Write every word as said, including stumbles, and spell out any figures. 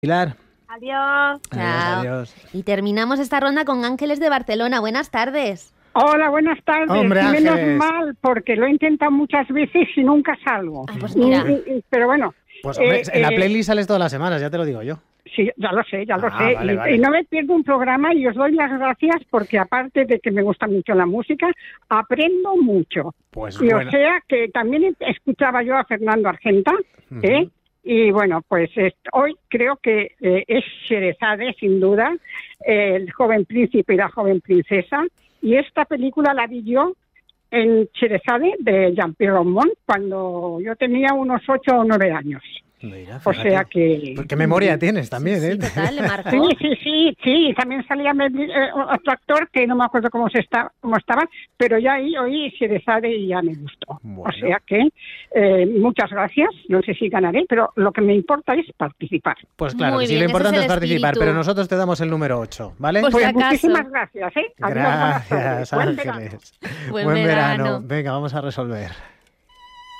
Pilar. Adiós. Adiós, Chao. adiós. Y terminamos esta ronda con Ángeles de Barcelona. Buenas tardes. Hola, buenas tardes. Hombre, Menos Ángeles. mal, porque lo he intentado muchas veces y nunca salgo. Ah, pues mira. Y- y- y- pero bueno. Pues hombre, eh, en la eh, playlist sales todas las semanas, ya te lo digo yo. Sí, ya lo sé, ya lo Ah, sé. vale, y, vale. y no me pierdo un programa y os doy las gracias porque aparte de que me gusta mucho la música, aprendo mucho. Pues y bueno. o sea que también escuchaba yo a Fernando Argenta, Ujú. ¿eh? Y bueno, pues es- hoy creo que eh, es Sherezade, sin duda, eh, el joven príncipe y la joven princesa. Y esta película la vi yo en Sherezade de Jean-Pierre Raumont cuando yo tenía unos ocho o nueve años. Mira, O fíjate. sea que... Pues qué memoria tienes también, Sí, ¿eh? total, le marcó. Sí, sí, sí, sí, también salía Mel- eh, otro actor que no me acuerdo cómo se está, cómo estaba, pero ya ahí oí Sherezade y ya me gustó. Bueno. O sea que eh, muchas gracias, no sé si ganaré, pero lo que me importa es participar. Pues claro, Muy que sí, bien, lo ese importante es es, el participar, espíritu. pero nosotros te damos el número ocho, ¿vale? Pues Pues si acaso. muchísimas gracias, ¿eh? Adiós, buenas tardes. Gracias, Buen Ángeles. verano. Buen verano. Venga, vamos a resolver.